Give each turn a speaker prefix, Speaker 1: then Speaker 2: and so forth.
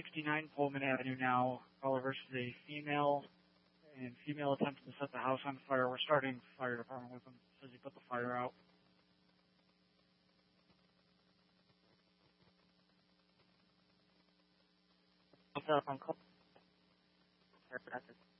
Speaker 1: 69 Pullman Avenue now. Caller versus a female, and female attempted to set the house on fire. We're starting fire department with him. Says he put the fire out.
Speaker 2: Telephone call.